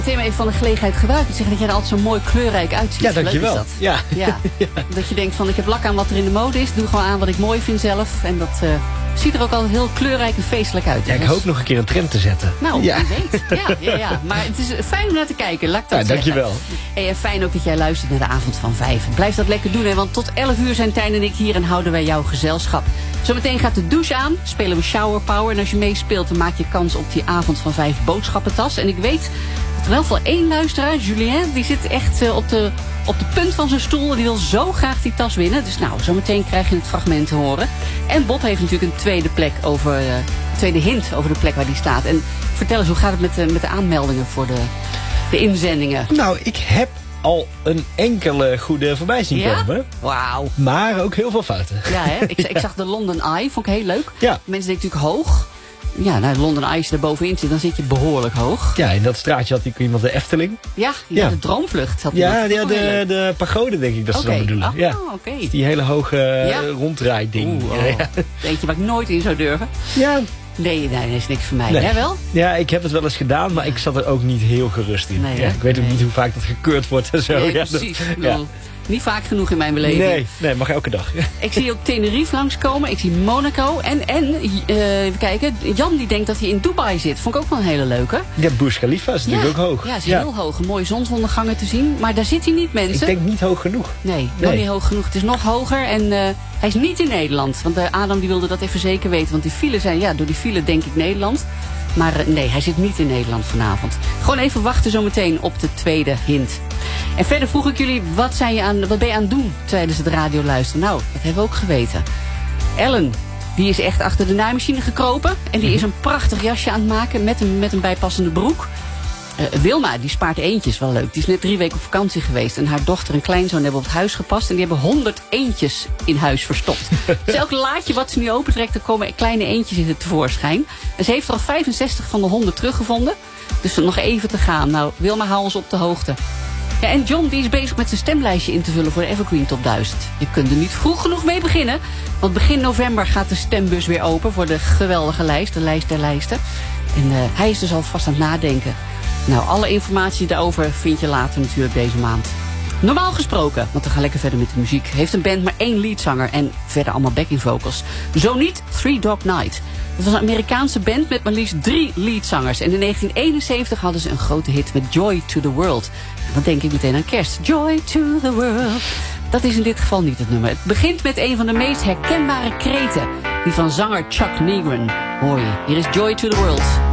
Thema even van de gelegenheid gebruikt. Ik zeg dat jij er altijd zo mooi kleurrijk uitziet. Ja, dankjewel. Leuk is dat. Ja. Dat je denkt van ik heb lak aan wat er in de mode is. Doe gewoon aan wat ik mooi vind zelf. En dat ziet er ook al heel kleurrijk en feestelijk uit. Ja, ik hoop nog een keer een trend te zetten. Nou, wie weet. Ja. Maar het is fijn om naar te kijken. Laat ik dat zeggen. Dankjewel. En fijn ook dat jij luistert naar de avond van 5. Blijf dat lekker doen. Hè, want tot 11 uur zijn Tijn en ik hier en houden wij jouw gezelschap. Zometeen gaat de douche aan. Spelen we Shower Power. En als je meespeelt dan maak je kans op die avond van 5 boodschappentas. En ik weet dat er wel voor één luisteraar, Julien, die zit echt op de punt van zijn stoel. En die wil zo graag die tas winnen. Dus nou, zometeen krijg je het fragment te horen. En Bob heeft natuurlijk een tweede hint over de plek waar die staat. En vertel eens, hoe gaat het met de aanmeldingen voor de inzendingen? Nou, ik heb al een enkele goede voorbij zien komen. Wauw. Maar ook heel veel fouten. Ja, hè? Ik zag de London Eye, vond ik heel leuk. Ja. Mensen denken natuurlijk hoog. Ja, nou, de London Eye, als je er bovenin zit, dan zit je behoorlijk hoog. Ja, in dat straatje had iemand de Efteling. Ja, de Droomvlucht. Had de pagode denk ik dat ze dan bedoelen. Oh, ja. Oké. Die hele hoge ronddraaiding. Denk je waar ik nooit in zou durven? Ja. Nee, dat is niks voor mij. Nee. Jij wel? Ja, ik heb het wel eens gedaan, maar ik zat er ook niet heel gerust in. Nee, ik weet ook niet hoe vaak dat gekeurd wordt en zo. Nee, precies. Niet vaak genoeg in mijn beleving. Nee, mag elke dag. Ik zie ook Tenerife langskomen. Ik zie Monaco. En even kijken. Jan die denkt dat hij in Dubai zit. Vond ik ook wel een hele leuke. Ja, Burj Khalifa is natuurlijk ook hoog. Ja, is heel hoog. Een mooie zonsondergangen te zien. Maar daar zit hij niet, mensen. Ik denk niet hoog genoeg. Nee, nog niet hoog genoeg. Het is nog hoger. En hij is niet in Nederland. Want Adam die wilde dat even zeker weten. Want die file zijn, door die file denk ik Nederland. Maar nee, hij zit niet in Nederland vanavond. Gewoon even wachten zometeen op de tweede hint. En verder vroeg ik jullie, wat ben je aan het doen tijdens het radioluisteren? Nou, dat hebben we ook geweten. Ellen, die is echt achter de naaimachine gekropen. En die is een prachtig jasje aan het maken met een bijpassende broek. Wilma, die spaart eendjes, wel leuk. Die is net 3 weken op vakantie geweest. En haar dochter en kleinzoon hebben op het huis gepast. En die hebben 100 eendjes in huis verstopt. Dus elk laadje wat ze nu opentrekt, er komen kleine eendjes in het tevoorschijn. En ze heeft er al 65 van de 100 teruggevonden. Dus nog even te gaan. Nou, Wilma, hou ons op de hoogte. Ja, en John die is bezig met zijn stemlijstje in te vullen voor de Evergreen Top 1000. Je kunt er niet vroeg genoeg mee beginnen. Want begin november gaat de stembus weer open voor de geweldige lijst. De lijst der lijsten. En hij is dus alvast aan het nadenken. Nou, alle informatie daarover vind je later natuurlijk deze maand. Normaal gesproken, want we gaan lekker verder met de muziek, heeft een band maar 1 leadzanger en verder allemaal backing vocals. Zo niet Three Dog Night. Het was een Amerikaanse band met maar liefst 3 leadzangers. En in 1971 hadden ze een grote hit met Joy to the World. En dan denk ik meteen aan kerst. Joy to the world. Dat is in dit geval niet het nummer. Het begint met een van de meest herkenbare kreten. Die van zanger Chuck Negron. Hoor je, hier is Joy to the World.